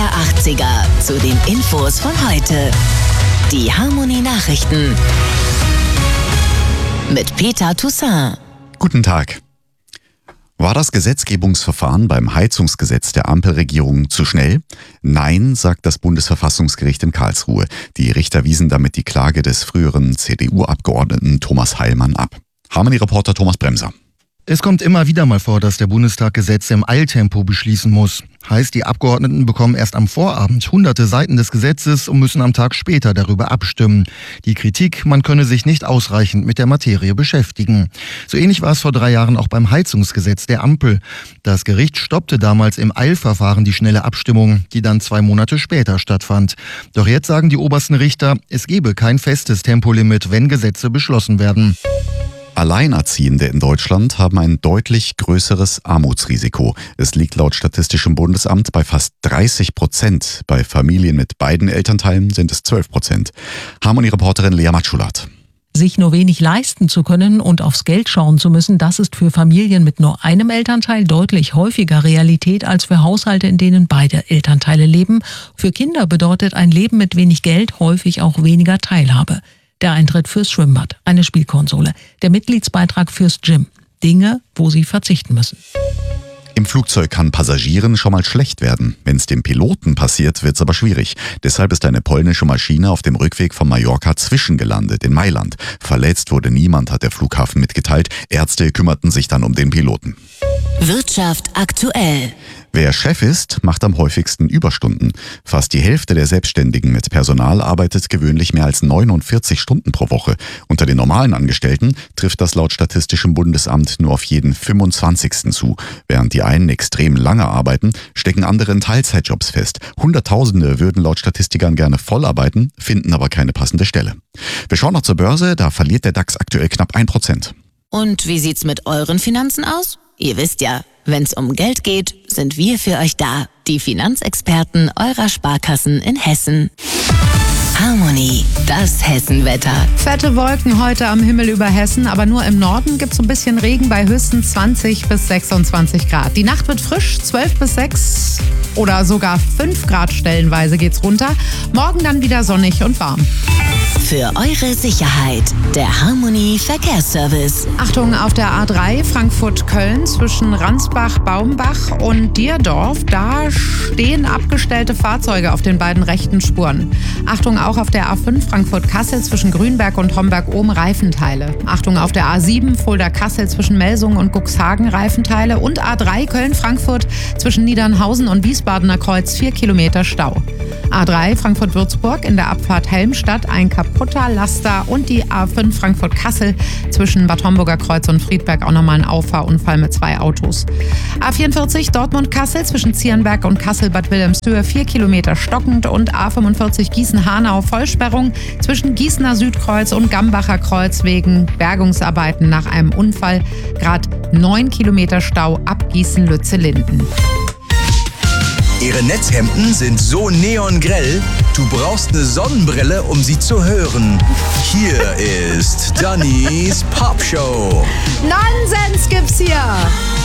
80er zu den Infos von heute. Die Harmony Nachrichten mit Peter Toussaint. Guten Tag. War das Gesetzgebungsverfahren beim Heizungsgesetz der Ampelregierung zu schnell? Nein, sagt das Bundesverfassungsgericht in Karlsruhe. Die Richter wiesen damit die Klage des früheren CDU-Abgeordneten Thomas Heilmann ab. Harmony-Reporter Thomas Bremser. Es kommt immer wieder mal vor, dass der Bundestag Gesetze im Eiltempo beschließen muss. Heißt, die Abgeordneten bekommen erst am Vorabend hunderte Seiten des Gesetzes und müssen am Tag später darüber abstimmen. Die Kritik, man könne sich nicht ausreichend mit der Materie beschäftigen. So ähnlich war es vor 3 Jahren auch beim Heizungsgesetz der Ampel. Das Gericht stoppte damals im Eilverfahren die schnelle Abstimmung, die dann 2 Monate später stattfand. Doch jetzt sagen die obersten Richter, es gebe kein festes Tempolimit, wenn Gesetze beschlossen werden. Alleinerziehende in Deutschland haben ein deutlich größeres Armutsrisiko. Es liegt laut Statistischem Bundesamt bei fast 30%. Bei Familien mit beiden Elternteilen sind es 12%. Harmony-Reporterin Lea Matschulat. Sich nur wenig leisten zu können und aufs Geld schauen zu müssen, das ist für Familien mit nur einem Elternteil deutlich häufiger Realität als für Haushalte, in denen beide Elternteile leben. Für Kinder bedeutet ein Leben mit wenig Geld häufig auch weniger Teilhabe. Der Eintritt fürs Schwimmbad, eine Spielkonsole, der Mitgliedsbeitrag fürs Gym. Dinge, wo sie verzichten müssen. Im Flugzeug kann Passagieren schon mal schlecht werden. Wenn es dem Piloten passiert, wird es aber schwierig. Deshalb ist eine polnische Maschine auf dem Rückweg von Mallorca zwischengelandet in Mailand. Verletzt wurde niemand, hat der Flughafen mitgeteilt. Ärzte kümmerten sich dann um den Piloten. Wirtschaft aktuell. Wer Chef ist, macht am häufigsten Überstunden. Fast die Hälfte der Selbstständigen mit Personal arbeitet gewöhnlich mehr als 49 Stunden pro Woche. Unter den normalen Angestellten trifft das laut Statistischem Bundesamt nur auf jeden 25. zu. Während die einen extrem lange arbeiten, stecken andere in Teilzeitjobs fest. Hunderttausende würden laut Statistikern gerne voll arbeiten, finden aber keine passende Stelle. Wir schauen noch zur Börse, da verliert der DAX aktuell knapp 1%. Und wie sieht's mit euren Finanzen aus? Ihr wisst ja, wenn's um Geld geht, sind wir für euch da. Die Finanzexperten eurer Sparkassen in Hessen. Harmony, das Hessenwetter. Fette Wolken heute am Himmel über Hessen, aber nur im Norden gibt es ein bisschen Regen bei höchstens 20 bis 26 Grad. Die Nacht wird frisch, 12 bis 6 oder sogar 5 Grad stellenweise geht's runter. Morgen dann wieder sonnig und warm. Für eure Sicherheit, der Harmony Verkehrsservice. Achtung auf der A3 Frankfurt-Köln zwischen Ransbach-Baumbach und Dierdorf. Da stehen abgestellte Fahrzeuge auf den beiden rechten Spuren. Achtung auch auf der A5 Frankfurt-Kassel zwischen Grünberg und Homberg-Ohm Reifenteile. Achtung auf der A7 Fulda-Kassel zwischen Melsungen und Cuxhagen Reifenteile. Und A3 Köln-Frankfurt zwischen Niedernhausen und Wiesbadener Kreuz 4 Kilometer Stau. A3 Frankfurt-Würzburg in der Abfahrt Helmstadt ein kaputter Laster und die A5 Frankfurt-Kassel zwischen Bad Homburger Kreuz und Friedberg auch nochmal ein Auffahrunfall mit 2 Autos. A44 Dortmund-Kassel zwischen Zierenberg und Kassel-Bad Wilhelmshöhe 4 Kilometer stockend und A45 Gießen-Hanau Vollsperrung zwischen Gießener Südkreuz und Gambacher Kreuz wegen Bergungsarbeiten nach einem Unfall. Grad 9 Kilometer Stau ab Gießen-Lütze-Linden. Ihre Netzhemden sind so neongrell, du brauchst eine Sonnenbrille, um sie zu hören. Hier ist Dannys Popshow. Nonsens gibt's hier!